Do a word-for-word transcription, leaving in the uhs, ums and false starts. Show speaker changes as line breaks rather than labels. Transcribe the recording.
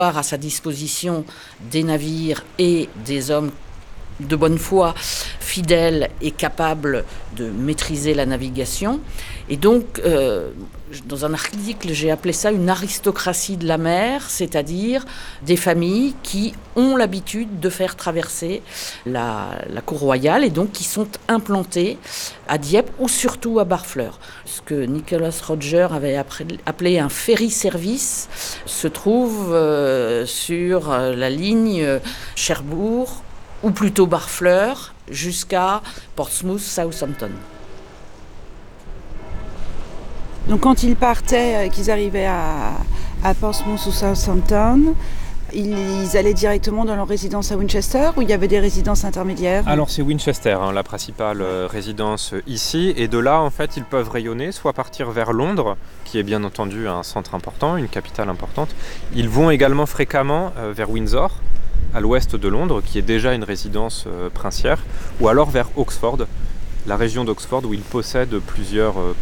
à sa disposition des navires et des hommes de bonne foi, fidèles et capables de maîtriser la navigation. Et donc, euh, dans un article, j'ai appelé ça une aristocratie de la mer, c'est-à-dire des familles qui ont l'habitude de faire traverser la, la cour royale et donc qui sont implantées à Dieppe ou surtout à Barfleur. Ce que Nicholas Roger avait appelé un ferry service se trouve euh, sur la ligne Cherbourg, ou plutôt Barfleur, jusqu'à Portsmouth-Southampton.
Donc quand ils partaient, qu'ils arrivaient à, à Portsmouth ou Southampton, ils allaient directement dans leur résidence à Winchester ou il y avait des résidences intermédiaires?
Alors c'est Winchester, hein, la principale euh, résidence ici. Et de là, en fait, ils peuvent rayonner, soit partir vers Londres, qui est bien entendu un centre important, une capitale importante. Ils vont également fréquemment euh, vers Windsor, à l'ouest de Londres, qui est déjà une résidence euh, princière, ou alors vers Oxford, la région d'Oxford où ils possèdent plusieurs euh,